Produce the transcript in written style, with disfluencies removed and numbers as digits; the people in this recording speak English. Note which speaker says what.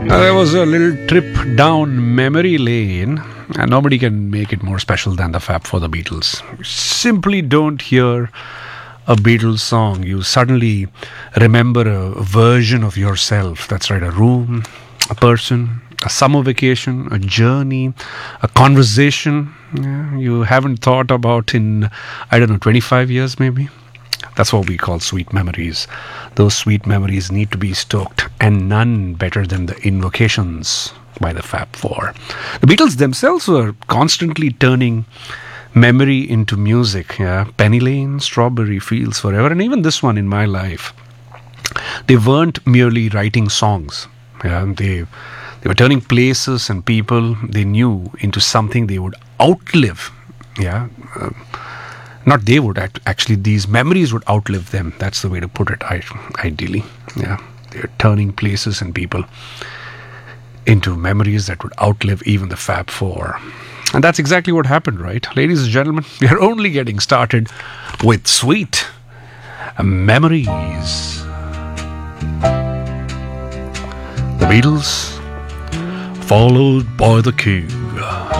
Speaker 1: There was a little trip down memory lane, and nobody can make it more special than the Fab Four, the Beatles. You simply don't hear a Beatles song, you suddenly remember a version of yourself. That's right, a room, a person, a summer vacation, a journey, a conversation you haven't thought about in, I don't know, 25 years maybe. That's what we call sweet memories. Those sweet memories need to be stoked, and none better than the Invocations by the Fab Four. The Beatles themselves were constantly turning memory into music. Yeah, Penny Lane, Strawberry Fields Forever, and even this one, In My Life. They weren't merely writing songs. Yeah, they were turning places and people they knew into something they would outlive. Yeah. Not they would, actually these memories would outlive them. That's the way to put it, ideally. Yeah, they're turning places and people into memories that would outlive even the Fab Four. And that's exactly what happened, right? Ladies and gentlemen, we are only getting started with sweet memories. The Beatles, followed by the King.